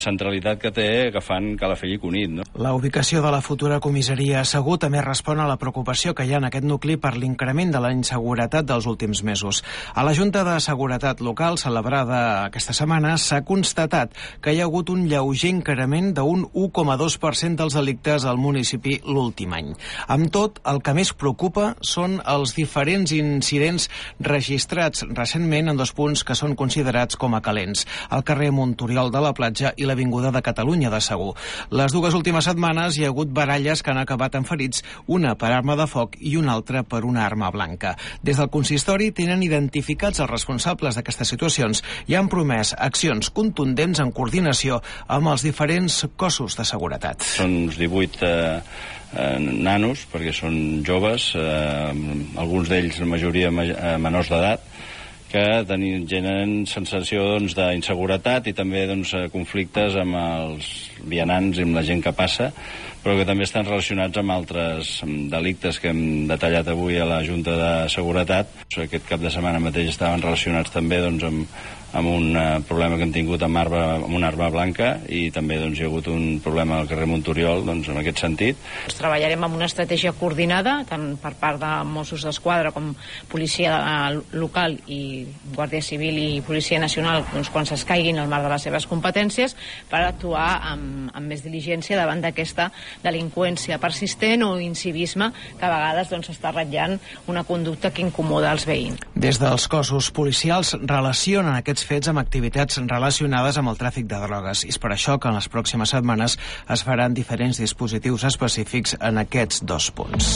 centralitat que té agafant Calafell i Cunit, no? La ubicació de la futura comissaria a Segur també respon a la preocupació que hi ha en aquest nucli per l'increment de la inseguretat dels últims mesos. A la Junta de Seguretat Local, celebrada aquesta setmana, s'ha constatat que hi ha hagut un lleuger increment d'un 1,2% dels delictes al municipi l'últim any. Amb tot, el que més preocupa són els diferents incidents registrats recentment en 2 punts que són considerats com a calents, al carrer Montoriol de la Platja i l'Avinguda de Catalunya de Segur. Les 2 últimes setmanes hi ha hagut baralles que han acabat amb ferits, una per arma de foc i una altra per una arma blanca. Des del consistori tenen identificats els responsables d'aquestes situacions i han promès accions contundents en coordinació amb els diferents cossos de seguretat. Són uns 18 nanos, perquè són joves, alguns d'ells, la majoria menors d'edat, que generen sensació d'inseguretat i també conflictes amb els vianants i amb la gent que passa, però que també estan relacionats amb altres delictes que hem detallat avui a la Junta de Seguretat. Aquest cap de setmana mateix estaven relacionats també amb un problema que hem tingut amb una arma blanca i també hi ha hagut un problema al carrer Montoriol en aquest sentit. Treballarem amb una estratègia coordinada tant per part de Mossos d'Esquadra com policia local i Guàrdia Civil i Policia Nacional quan s'escaiguin al marc de les seves competències per actuar amb més diligència davant d'aquesta delinqüència persistent o incivisme que a vegades està ratllant una conducta que incomoda els veïns. Des dels cossos policials relacionen aquests fets amb activitats relacionades amb el tràfic de drogues. I és per això que en les pròximes setmanes es faran diferents dispositius específics en aquests 2 punts.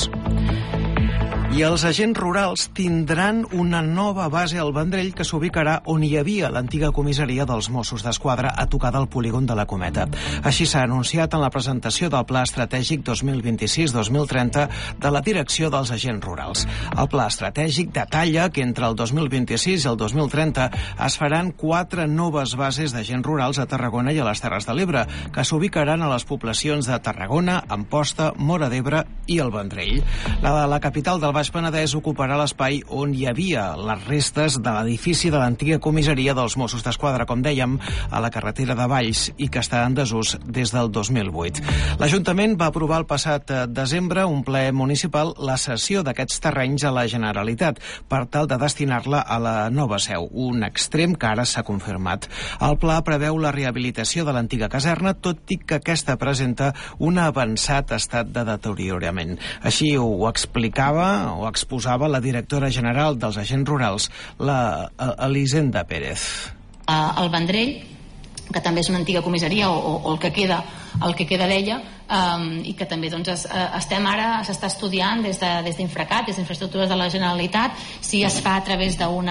I els agents rurals tindran una nova base al Vendrell que s'ubicarà on hi havia l'antiga comissaria dels Mossos d'Esquadra a tocar del polígon de la Cometa. Així s'ha anunciat en la presentació del Pla Estratègic 2026-2030 de la Direcció dels Agents Rurals. El Pla Estratègic detalla que entre el 2026 i el 2030 es faran 4 noves bases d'agents rurals a Tarragona i a les Terres de l'Ebre, que s'ubicaran a les poblacions de Tarragona, Amposta, Móra d'Ebre i el Vendrell. La de la capital del Baix Penedès ocuparà l'espai on hi havia les restes de l'edifici de l'antiga comissaria dels Mossos d'Esquadra, com dèiem, a la carretera de Valls i que està en desús des del 2008. L'Ajuntament va aprovar el passat desembre un ple municipal la cessió d'aquests terrenys a la Generalitat per tal de destinar-la a la nova seu, un extrem que ara s'ha confirmat. El pla preveu la rehabilitació de l'antiga caserna, tot i que aquesta presenta un avançat estat de deteriorament. Així ho explicava o exposava la directora general dels agents rurals, la Elisenda Pérez. El Vendrell, que també és una antiga comissaria o el que queda d'ella, i que també estem ara, s'està estudiant des d'Infracat, des d'Infraestructures de la Generalitat, si es fa a través d'un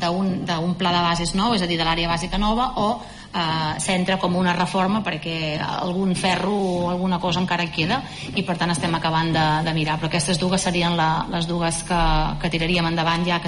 pla de bases nou, és a dir, de l'àrea bàsica nova, o s'entra com una reforma perquè algun ferro o alguna cosa encara queda i per tant estem acabant de mirar, però aquestes 2 serien les 2 que tirarem endavant ja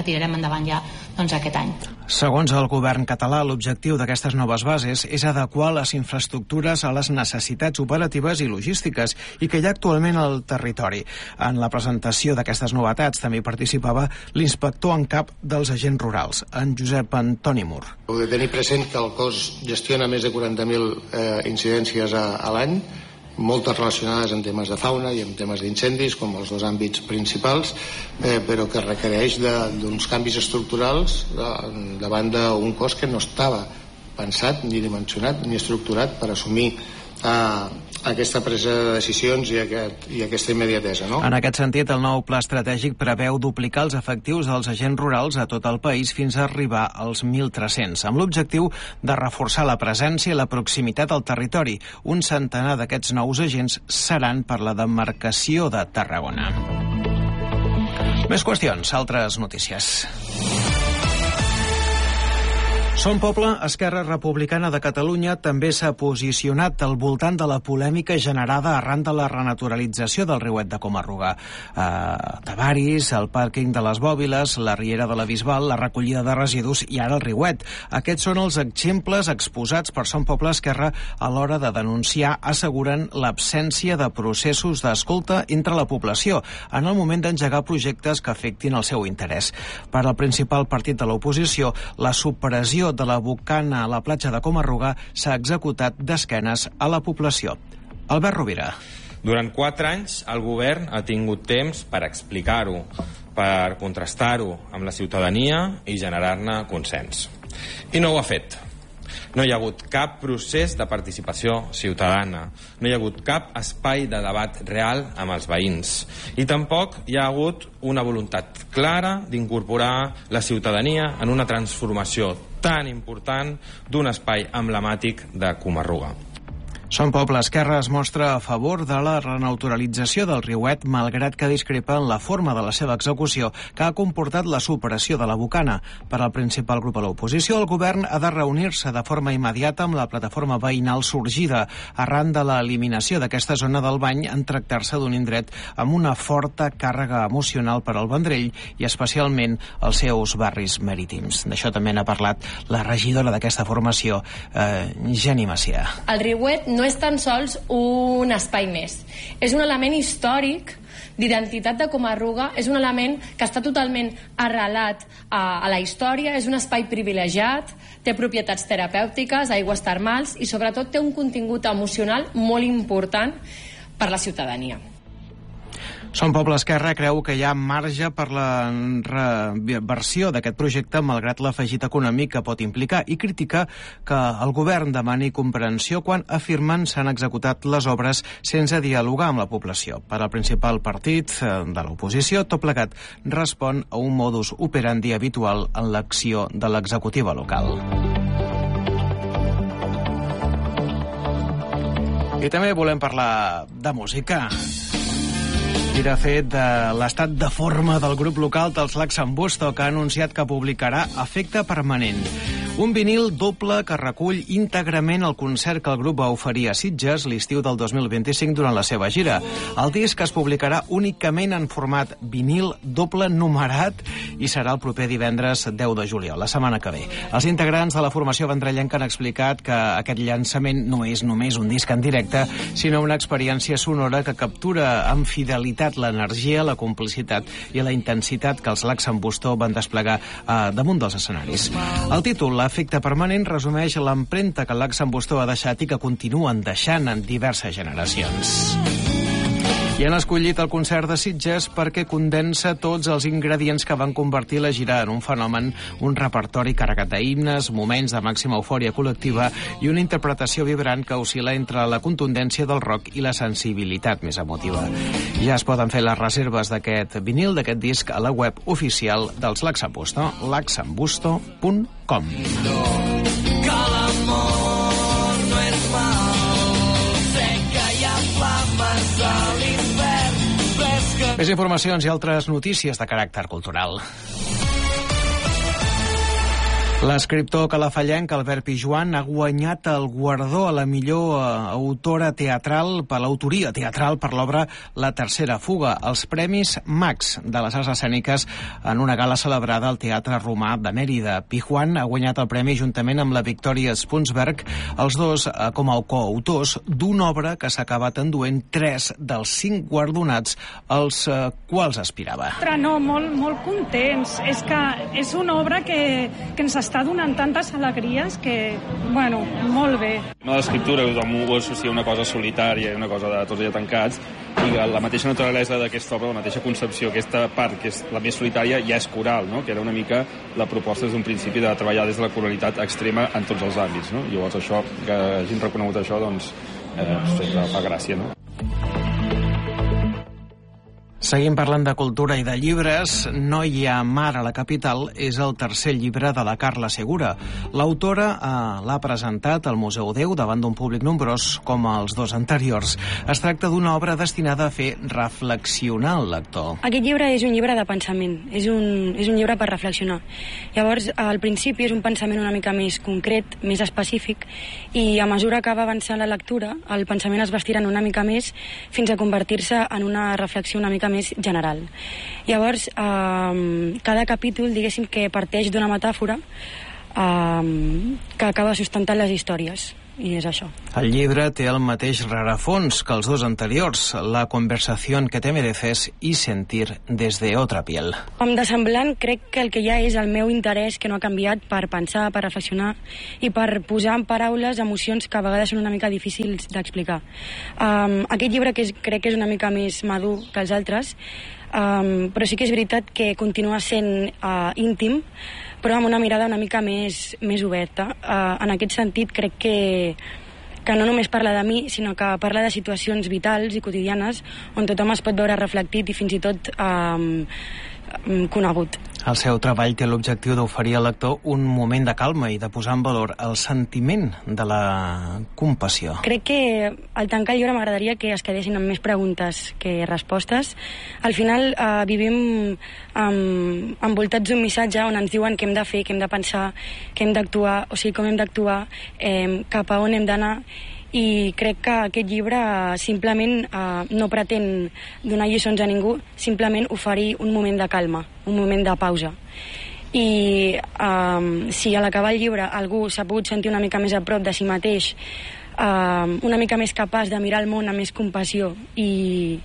aquest any. Segons el govern català, l'objectiu d'aquestes noves bases és adequar les infraestructures a les necessitats operatives i logístiques i que hi ha actualment al territori. En la presentació d'aquestes novetats també participava l'inspector en cap dels agents rurals, en Josep Antoni Mur. Heu de tenir present que el cos gestiona més de 40.000 incidències a l'any, moltes relacionades amb temes de fauna i amb temes d'incendis, com els 2 àmbits principals, però que requereix d'uns canvis estructurals davant d'un cos que no estava pensat, ni dimensionat, ni estructurat per assumir aquesta presa de decisions i aquesta immediatesa, no? En aquest sentit, el nou pla estratègic preveu duplicar els efectius dels agents rurals a tot el país fins a arribar als 1.300, amb l'objectiu de reforçar la presència i la proximitat al territori. Un centenar d'aquests nous agents seran per la demarcació de Tarragona. Més qüestions, altres notícies. Som Poble, Esquerra Republicana de Catalunya també s'ha posicionat al voltant de la polèmica generada arran de la renaturalització del riuet de Coma-ruga. Tavaris, el pàrquing de les Bòbiles, la riera de la Bisbal, la recollida de residus i ara el riuet. Aquests són els exemples exposats per Som Poble, Esquerra a l'hora de denunciar, asseguren, l'absència de processos d'escolta entre la població en el moment d'engegar projectes que afectin el seu interès. Per al principal partit de l'oposició, la supressió l'explosió de la bocana a la platja de Coma-ruga s'ha executat d'esquenes a la població. Albert Rovira. Durant 4 anys, el govern ha tingut temps per explicar-ho, per contrastar-ho amb la ciutadania i generar-ne consens. I no ho ha fet. No hi ha hagut cap procés de participació ciutadana, no hi ha hagut cap espai de debat real amb els veïns i tampoc hi ha hagut una voluntat clara d'incorporar la ciutadania en una transformació tan important d'un espai emblemàtic de Coma-ruga. Som Poble Esquerra es mostra a favor de la renaturalització del riuet, malgrat que discrepa en la forma de la seva execució, que ha comportat la superació de la bocana. Per al principal grup a l'oposició, el govern ha de reunir-se de forma immediata amb la plataforma veïnal sorgida, arran de l'eliminació d'aquesta zona del bany en tractar-se d'un indret amb una forta càrrega emocional per al Vendrell i especialment els seus barris marítims. D'això també n'ha parlat la regidora d'aquesta formació, Geni Macià. El riuet no és tan sols un espai més. És un element històric d'identitat de Coma-ruga, és un element que està totalment arrelat a la història, és un espai privilegiat, té propietats terapèutiques, aigües termals i sobretot té un contingut emocional molt important per la ciutadania. Som Poble Esquerra creu que hi ha marge per la reversió d'aquest projecte malgrat l'afegit econòmic que pot implicar i critica que el govern demani comprensió quan afirmen s'han executat les obres sense dialogar amb la població. Per al principal partit de l'oposició, tot plegat respon a un modus operandi habitual en l'acció de l'executiva local. I també volem parlar de música. I de fet, de l'estat de forma del grup local dels Laxambusto, que ha anunciat que publicarà Efecte Permanent, un vinil doble que recull íntegrament el concert que el grup va oferir a Sitges l'estiu del 2025 durant la seva gira. El disc es publicarà únicament en format vinil doble numerat i serà el proper divendres 10 de juliol, la setmana que ve. Els integrants de la formació vendrellenca han explicat que aquest llançament no és només un disc en directe, sinó una experiència sonora que captura amb fidelitat l'energia, la complicitat i la intensitat que els Laxambusto van desplegar damunt dels escenaris. El títol, L'Efecte Permanent, resumeix l'empremta que Laxambusto ha deixat i que continuen deixant en diverses generacions. I han escollit el concert de Sitges perquè condensa tots els ingredients que van convertir la gira en un fenomen, un repertori carregat d'himnes, moments de màxima eufòria col·lectiva i una interpretació vibrant que oscil·la entre la contundència del rock i la sensibilitat més emotiva. Ja es poden fer les reserves d'aquest vinil, d'aquest disc, a la web oficial dels Laxambusto, laxambusto.com. Que l'amor no és mal, sé que hi ha flames a l'infern. Més informacions i altres notícies de caràcter cultural. L'escriptor calafellenc Albert Pijuan ha guanyat el guardó a la millor autora teatral per l'autoria teatral per l'obra La Tercera Fuga, els Premis Max de les Arts Escèniques en una gala celebrada al Teatre Romà de Mèrida. Pijuan ha guanyat el premi juntament amb la Victoria Spunsberg, els dos com a coautors d'una obra que s'ha acabat enduent 3 dels 5 guardonats als quals aspirava. No, molt contents. És que és una obra que ens està donant tantes alegries que, bueno, molt bé. L'escriptura ho associa una cosa solitària, una cosa de tots allà tancats, i la mateixa naturalesa d'aquesta obra, la mateixa concepció, aquesta part, que és la més solitària, ja és coral, no? Que era una mica la proposta des d'un principi de treballar des de la coralitat extrema en tots els àmbits, no? Llavors això, que hagin reconegut això, doncs, sempre fa gràcia, no? Seguim parlant de cultura i de llibres. No hi ha mar a la capital és el tercer llibre de la Carla Segura. L'autora l'ha presentat al Museu Déu davant d'un públic nombrós com els dos anteriors. Es tracta d'una obra destinada a fer reflexionar el lector. Aquest llibre és un llibre de pensament, és un llibre per reflexionar. Llavors, al principi és un pensament una mica més concret, més específic, i a mesura que va avançant la lectura, el pensament es va estirant una mica més fins a convertir-se en una reflexió una mica més general. Llavors, cada capítol, diguéssim, que parteix d'una metàfora que acaba sustentant les històries. i és això. El llibre té el mateix rerefons que els dos anteriors, La conversación que te mereces i Sentir desde otra piel. De semblant, crec que el que hi ha és el meu interès, que no ha canviat, per pensar, per reflexionar i per posar en paraules emocions que a vegades són una mica difícils d'explicar. Aquest llibre crec que és una mica més madur que els altres, però sí que és veritat que continua sent íntim, però amb una mirada una mica més oberta. En aquest sentit, crec que no només parla de mi, sinó que parla de situacions vitals i quotidianes on tothom es pot veure reflectit i fins i tot conegut. El seu treball té l'objectiu d'oferir al lector un moment de calma i de posar en valor el sentiment de la compassió. Crec que al tancar el llibre m'agradaria que es quedessin amb més preguntes que respostes. Al final vivim envoltats d'un missatge on ens diuen què hem de fer, què hem de pensar, què hem d'actuar, o sigui, com hem d'actuar, cap a on hem d'anar. I crec que aquest llibre simplement no pretén donar lliçons a ningú, simplement oferir un moment de calma, un moment de pausa. I si a l'acabar el llibre algú s'ha pogut sentir una mica més a prop de si mateix, una mica més capaç de mirar el món amb més compassió i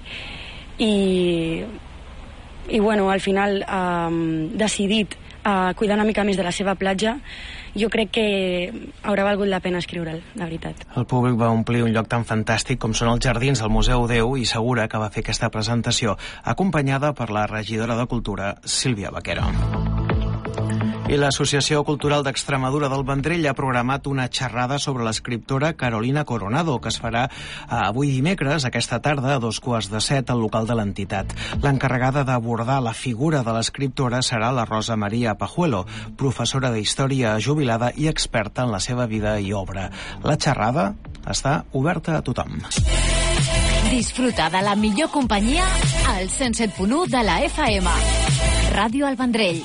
bueno, al final decidit a cuidar una mica més de la seva platja, jo crec que haurà valgut la pena escriure'l, de veritat. El públic va omplir un lloc tan fantàstic com són els jardins del Museu Déu i Segura, que va fer aquesta presentació, acompanyada per la regidora de Cultura, Sílvia Vaquero. I l'Associació Cultural d'Extremadura del Vendrell ha programat una xerrada sobre l'escriptora Carolina Coronado, que es farà avui dimecres, aquesta tarda, a 6:45, al local de l'entitat. L'encarregada d'abordar la figura de l'escriptora serà la Rosa Maria Pajuelo, professora d'Història jubilada i experta en la seva vida i obra. La xerrada està oberta a tothom. Disfruta de la millor companyia al 107.1 de la FM. Ràdio El Vendrell.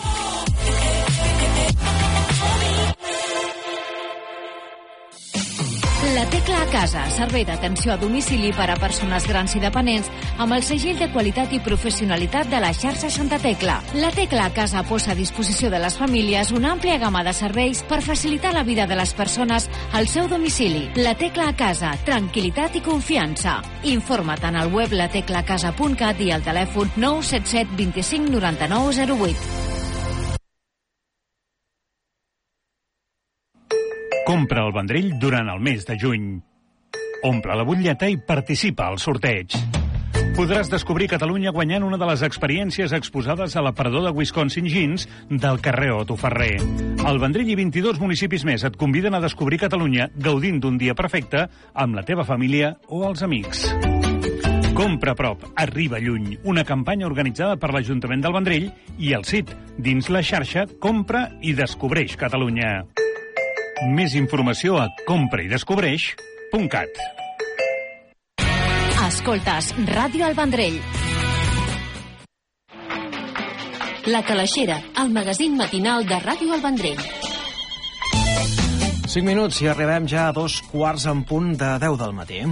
La Tecla a Casa, servei d'atenció a domicili per a persones grans i dependents amb el segell de qualitat i professionalitat de la xarxa Santa Tecla. La Tecla a Casa posa a disposició de les famílies una àmplia gamma de serveis per facilitar la vida de les persones al seu domicili. La Tecla a Casa, tranquil·litat i confiança. Informa't en el web lateclacasa.cat i al telèfon 977 25 99 08. Compra el Vendrell durant el mes de juny. Omple la butlleta i participa al sorteig. Podràs descobrir Catalunya guanyant una de les experiències exposades a l'aparador de Wisconsin Jeans del carrer Otto Ferrer. El Vendrell i 22 municipis més et conviden a descobrir Catalunya gaudint d'un dia perfecte amb la teva família o els amics. Compra a prop, arriba lluny. Una campanya organitzada per l'Ajuntament del Vendrell i el CIT, dins la xarxa Compra i Descobreix Catalunya. Més informació a compraidescobreix.cat. Escoltes Ràdio El Vendrell. La Calaixera, el magazín matinal de Ràdio El Vendrell. 5 minuts i arribem ja a 2:15 de 10 del matí.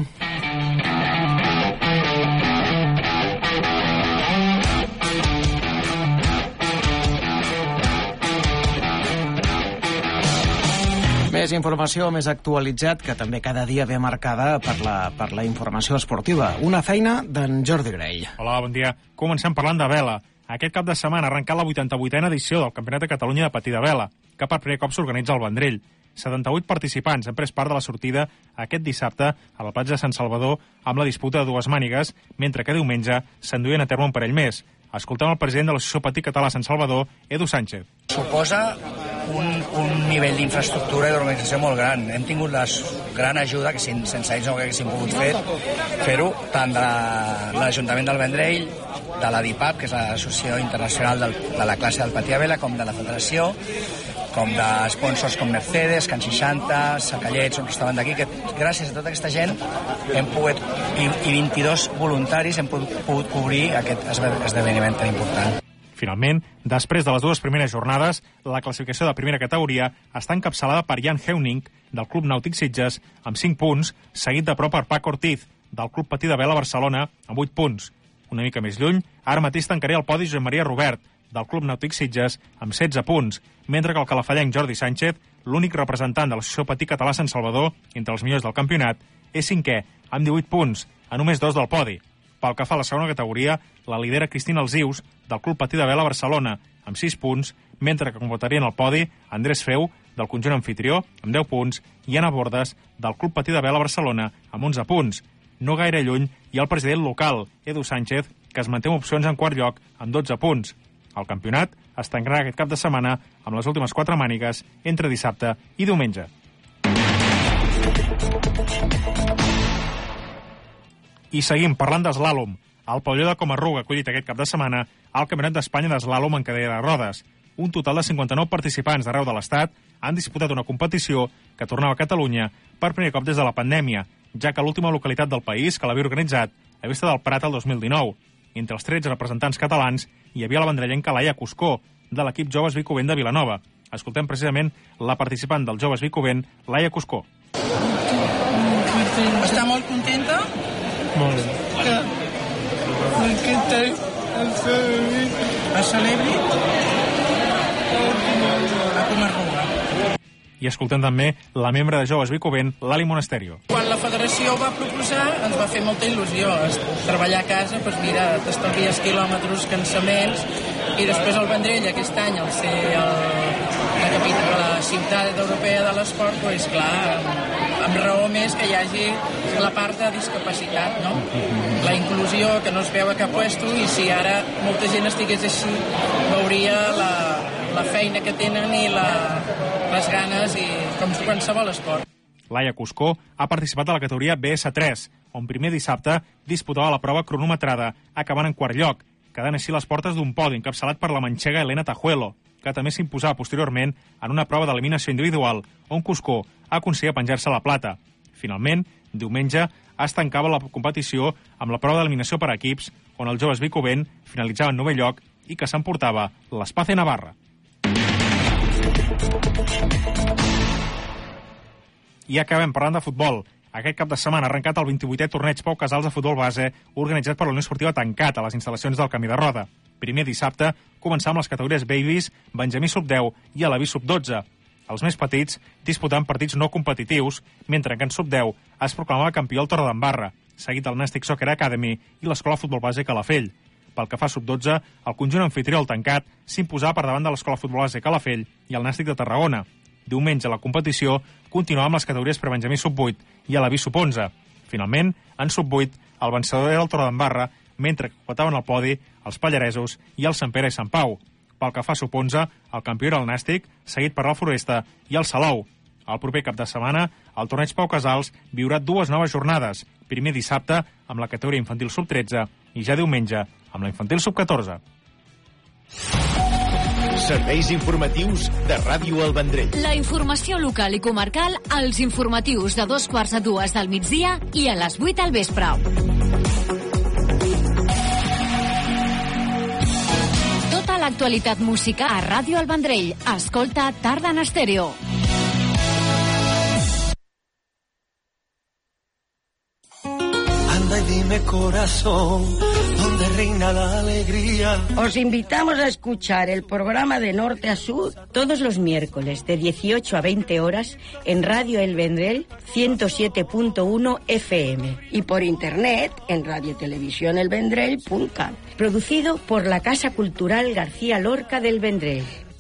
Més informació, més actualitzat, que també cada dia ve marcada per la informació esportiva. Una feina d'en Jordi Grell. Hola, bon dia. Comencem parlant de vela. Aquest cap de setmana ha arrencat la 88a edició del Campionat de Catalunya de Patí de Vela, que per primer cop s'organitza al Vendrell. 78 participants han pres part de la sortida aquest dissabte a la platja de Sant Salvador amb la disputa de dues mànigues, mentre que diumenge s'enduien a terme un parell més. Escoltem el president de l'Associació Patí Català a Sant Salvador, Edu Sánchez. Suposa un nivell d'infraestructura i d'organització molt gran. Hem tingut la gran ajuda, que sense ells no haguéssim pogut fer-ho, tant de l'Ajuntament del Vendrell, de la DIPAP, que és l'Associació Internacional de la Classe del Patí a Vela, com de la Federació, com de sponsors com Mercedes, Can 60, Sacallets, un restaurant d'aquí, que gràcies a tota aquesta gent hem pogut, i 22 voluntaris, hem pogut cobrir aquest esdeveniment tan important. Finalment, després de les dues primeres jornades, la classificació de primera categoria està encapçalada per Jan Heuning, del Club Nàutic Sitges, amb 5 punts, seguit de prop per Paco Ortiz, del Club Patí de Vela Barcelona, amb 8 punts. Una mica més lluny, ara mateix tancaria el podi Josep Maria Robert, del Club Nàutic Sitges, amb 16 punts, mentre que el calafallenc Jordi Sánchez l'únic representant de l'associació Patí Català Sant Salvador entre els millors del campionat, és 5è, amb 18 punts, a només 2 del podi. Pel que fa a la segona categoria, la lidera Cristina Alzius, del Club Patí de Vela Barcelona, amb 6 punts, mentre que completarien el podi Andrés Feu, del conjunt anfitrió, amb 10 punts, i Anna Bordes, del Club Patí de Vela Barcelona, amb 11 punts. No gaire lluny hi ha el president local, Edu Sánchez, que es manté amb opcions en quart lloc, amb 12 punts. El campionat es tancarà aquest cap de setmana amb les últimes 4 mànigues entre dissabte i diumenge. I seguim parlant d'eslàlom. El pavelló de Comarruga ha acollit aquest cap de setmana el Campionat d'Espanya d'eslàlom en cadira de rodes. Un total de 59 participants d'arreu de l'Estat han disputat una competició que tornava a Catalunya per primer cop des de la pandèmia, ja que l'última localitat del país que l'havia organitzat havia estat el Prat el 2019. Entre els 13 representants catalans hi havia la vendrellenca Laia Cuscó, de l'equip Joves Vicovent de Vilanova. Escoltem precisament la participant del Joves Vicovent, Laia Cuscó. Està molt contenta? Molt bé. A Celebri? A Comarruga. I escoltem també la membre de Joves Vicovent, Lali Monasterio. Quan la federació ho va proposar, ens va fer molta il·lusió. Treballar a casa, doncs mira, t'estalvies quilòmetres, cansaments, i després el Vendrell, aquest any, al ser la ciutat europea de l'esport, doncs clar, amb raó més que hi hagi la part de discapacitat, no? La inclusió, que no es veu a cap puesto, i si ara molta gent estigués així, veuria la feina que tenen i les ganes, i com qualsevol esport. Laia Cuscó ha participat a la categoria BS3, on primer dissabte disputava la prova cronometrada, acabant en quart lloc, quedant així les portes d'un podi encapçalat per la manxega Elena Tajuelo, que també s'imposava posteriorment en una prova d'eliminació individual, on Cuscó aconseguia penjar-se la plata. Finalment, diumenge, es tancava la competició amb la prova d'eliminació per equips, on els Joves Vicovent finalitzaven en 9è lloc i que s'emportava l'Espace Navarra. I acabem parlant de futbol. Aquest cap de setmana ha arrencat el 28è torneig Pau Casals de futbol base organitzat per la Unió Esportiva Tancat a les instal·lacions del Camí de Roda. Primer dissabte començar amb les categories Babies, Benjamí sub-10 i Alaví sub-12. Els més petits disputaven partits no competitius, mentre que en sub-10 es proclamava campió el Torredembarra, seguit del Nàstic Soccer Academy i l'Escola Futbol Base Calafell. Pel que fa a sub-12, el conjunt anfitrió al Tancat s'imposava per davant de l'Escola Futbol Base Calafell i el Nàstic de Tarragona. Diumenge la competició continuava amb les categories per Benjamí sub-8 i Alaví sub-11. Finalment, en sub-8, el vencedor era el Torredembarra, mentre que completaven el podi els Pallaresos i el Sant Pere i Sant Pau. Pel que fa a sub-11, el campió era el Nàstic, seguit per la Floresta i el Salou. El proper cap de setmana, el torneig Pau Casals viurà 2 noves jornades. Primer dissabte, amb la categoria infantil sub-13, i ja diumenge, amb la infantil sub-14. Serveis informatius de Ràdio El Vendrell. La informació local i comarcal als informatius de 2:45 del migdia i a les 8 del vespre. Tota l'actualitat musical a Ràdio El Vendrell. Escolta Tarda en Estèreo. Anda y dime, corazón, ¿dónde reina la alegría? Os invitamos a escuchar el programa de Norte a Sur todos los miércoles de 18 a 20 horas en Radio El Vendrell 107.1 FM y por internet en radiotelevisionelvendrell.cat. Producido por la Casa Cultural García Lorca del Vendrell.